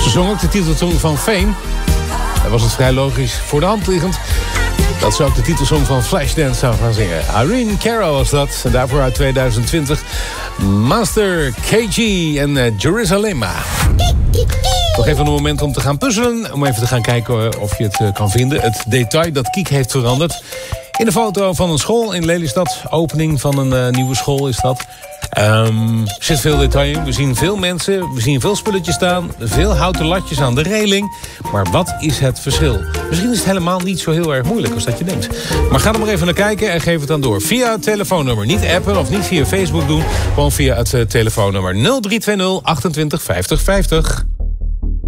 Ze zong ook de titelsong van Fame. Dan was het vrij logisch voor de hand liggend dat ze ook de titelsong van Flashdance zou gaan zingen. Irene Cara was dat. En daarvoor uit 2020 Master KG en Jerusalema. Nog even een moment om te gaan puzzelen. Om even te gaan kijken of je het kan vinden. Het detail dat Kiek heeft veranderd. In de foto van een school in Lelystad. Opening van een nieuwe school is dat. Er zit veel detail in. We zien veel mensen, we zien veel spulletjes staan. Veel houten latjes aan de reling. Maar wat is het verschil? Misschien is het helemaal niet zo heel erg moeilijk als dat je denkt. Maar ga er maar even naar kijken en geef het dan door. Via het telefoonnummer. Niet appen of niet via Facebook doen. Gewoon via het telefoonnummer 0320 28 50 50.